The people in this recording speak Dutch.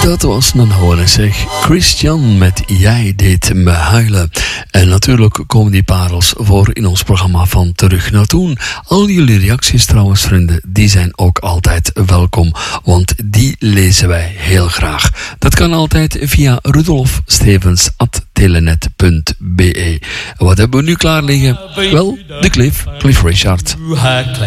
Dat was een hoorn, zeg. Christian met Jij deed me huilen. En natuurlijk komen die parels voor in ons programma van Terug naar Toen. Al jullie reacties trouwens, vrienden, die zijn ook altijd welkom. Want die lezen wij heel graag. Dat kan altijd via rudolfstevens@telenet.be. Wat hebben we nu klaar liggen? Wel, de Cliff Richard.